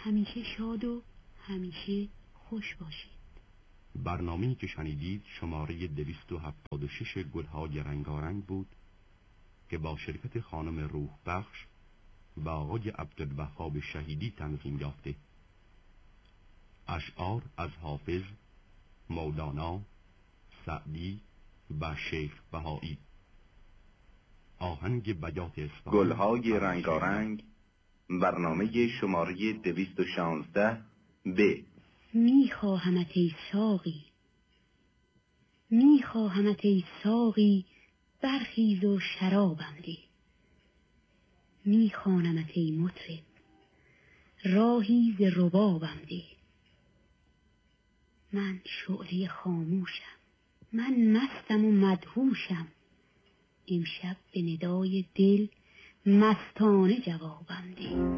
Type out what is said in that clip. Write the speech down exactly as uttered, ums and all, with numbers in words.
همیشه شاد و همیشه خوش باشید. برنامه‌ای که شنیدید شماره دویست و هفتاد و شش گلهای رنگارنگ بود که با شرکت خانم روح بخش و آقای عبدالوهاب شهیدی تنظیم یافته. اشعار از حافظ، مولانا، سعدی و شیخ بهایی. آهنگ بیات اصفهان. گلهای رنگارنگ، برنامه شماره دویست و شانزده ب. میخواهمت ای ساقی، میخواهمت ای ساقی، برخیز و شرابم ده. میخوانمت ای مطرب، راهی ز ربابم ده. من شعله خاموشم، من مستم و مدهوشم، امشب به ندای دل مستانه جوابم ده.